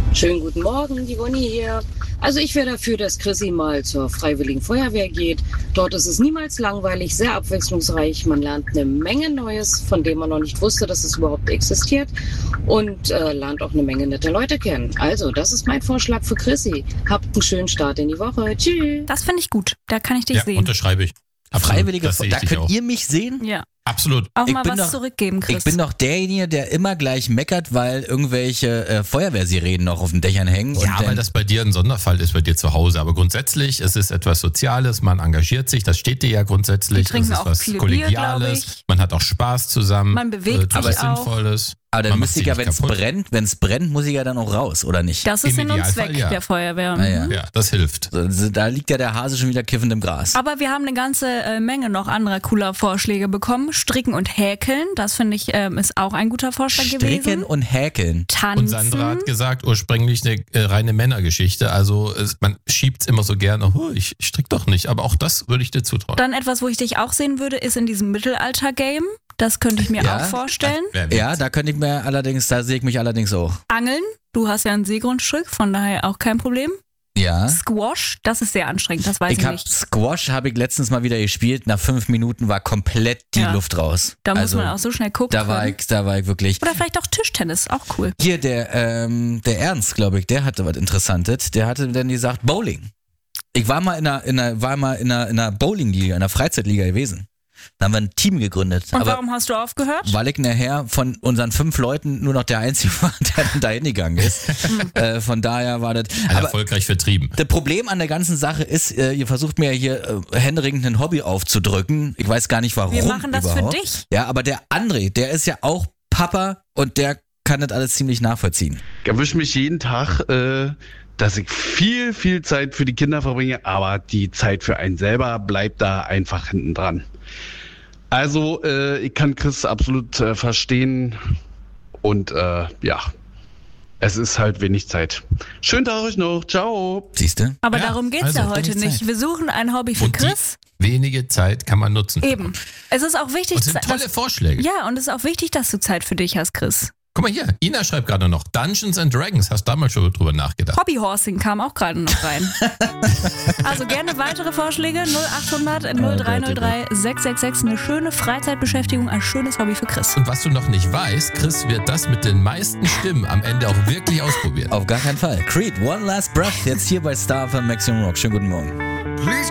Schönen guten Morgen, die Conny hier. Also ich wäre dafür, dass Chrissy mal zur Freiwilligen Feuerwehr geht. Dort ist es niemals langweilig, sehr abwechslungsreich. Man lernt eine Menge Neues, von dem man noch nicht wusste, dass es überhaupt existiert. Und lernt auch eine Menge nette Leute kennen. Also, das ist mein Vorschlag für Chrissy. Habt einen schönen Start in die Woche. Tschüss. Das finde ich gut. Da kann ich dich sehen. Unterschreibe ich. Freiwillige Feuerwehr, da könnt ihr mich sehen? Ja. Absolut. Auch mal was zurückgeben, Chris. Ich bin doch derjenige, der immer gleich meckert, weil irgendwelche Feuerwehrsirenen noch auf den Dächern hängen. Ja, weil das bei dir ein Sonderfall ist, bei dir zu Hause. Aber grundsätzlich, es ist etwas Soziales, man engagiert sich, das steht dir ja grundsätzlich. Die trinken es ist auch was viel Kollegiales, Bier, man hat auch Spaß zusammen. Man bewegt sich auch. Sinnvolles. Aber dann Man müsste ich ja, macht sich nicht wenn es brennt, muss ich ja dann auch raus, oder nicht? Das ist Im Sinn und Idealfall, Zweck ja. der Feuerwehr. Ja. Ja, das hilft. Also, da liegt ja der Hase schon wieder kiffend im Gras. Aber wir haben eine ganze Menge noch anderer cooler Vorschläge bekommen. Stricken und häkeln, das finde ich ist auch ein guter Vorschlag gewesen. Stricken und häkeln. Tanzen. Und Sandra hat gesagt, ursprünglich eine reine Männergeschichte. Also man schiebt es immer so gerne, ich strick doch nicht. Aber auch das würde ich dir zutrauen. Dann etwas, wo ich dich auch sehen würde, ist in diesem Mittelalter-Game. Das könnte ich mir auch vorstellen. Ja, da sehe ich mich allerdings auch. Angeln, du hast ja ein Seegrundstück, von daher auch kein Problem. Ja. Squash, das ist sehr anstrengend, das weiß ich nicht. Squash habe ich letztens mal wieder gespielt. Nach 5 Minuten war komplett die Luft raus. Da muss man auch so schnell gucken. Da war ich wirklich. Oder vielleicht auch Tischtennis, auch cool. Hier, der Ernst, glaube ich, der hatte was Interessantes. Der hatte dann gesagt, Bowling. Ich war mal in einer Bowling-Liga, in einer Freizeitliga gewesen. Da haben wir ein Team gegründet. Und warum hast du aufgehört? Weil ich nachher von unseren 5 Leuten nur noch der Einzige war, der dann dahin gegangen ist. Von daher war das... Aber erfolgreich vertrieben. Das Problem an der ganzen Sache ist, ihr versucht mir hier händeringend ein Hobby aufzudrücken. Ich weiß gar nicht warum. Wir machen das überhaupt. für dich. Ja, aber der André, der ist ja auch Papa und der kann das alles ziemlich nachvollziehen. Ich erwische mich jeden Tag, dass ich viel, viel Zeit für die Kinder verbringe, aber die Zeit für einen selber bleibt da einfach hinten dran. Also, ich kann Chris absolut verstehen und es ist halt wenig Zeit. Schönen Tag euch noch, ciao. Siehste? Aber darum geht's ja heute nicht. Wir suchen ein Hobby für Chris. Wenige Zeit kann man nutzen. Eben. Es ist auch wichtig, und sind tolle Vorschläge. Ja, und es ist auch wichtig, dass du Zeit für dich hast, Chris. Guck mal hier, Ina schreibt gerade noch, Dungeons and Dragons, hast du damals schon drüber nachgedacht? Hobbyhorsing kam auch gerade noch rein. Also gerne weitere Vorschläge, 0800 0303 666, eine schöne Freizeitbeschäftigung, ein schönes Hobby für Chris. Und was du noch nicht weißt, Chris wird das mit den meisten Stimmen am Ende auch wirklich ausprobieren. Auf gar keinen Fall. Creed, One Last Breath, jetzt hier bei Star FM Maximum Rock. Schönen guten Morgen.